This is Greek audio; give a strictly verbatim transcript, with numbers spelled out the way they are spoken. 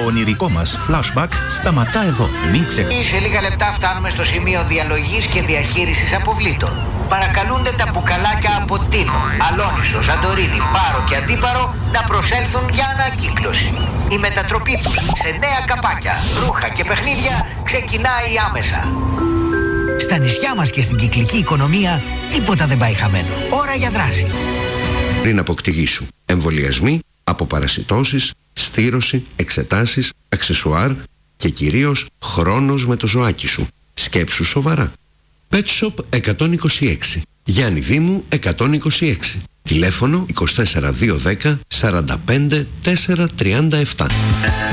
ονειρικό μας flashback σταματά εδώ. Μην ξεχνάτε. Σε λίγα λεπτά φτάνουμε στο σημείο διαλογής και διαχείρισης αποβλήτων. Παρακαλούνται τα μπουκαλάκια από Τίνο, Αλόνισο, Σαντορίνη, Πάρο και Αντίπαρο να προσέλθουν για ανακύκλωση. Η μετατροπή τους σε νέα καπάκια, ρούχα και παιχνίδια ξεκινάει άμεσα. Στα νησιά μας και στην κυκλική οικονομία τίποτα δεν πάει χαμένο. Ώρα για δράση. Πριν αποκτηγήσου. Εμβολιασμοί, αποπαρασιτώσεις, στήρωση, εξετάσεις, αξεσουάρ και κυρίως χρόνος με το ζωάκι σου. Σκέψου σοβαρά. Pet Shop εκατόν είκοσι έξι. Γιάννη Δήμου εκατόν είκοσι έξι. Τηλέφωνο είκοσι τέσσερα δύο δέκα σαράντα πέντε τέσσερα τριάντα επτά.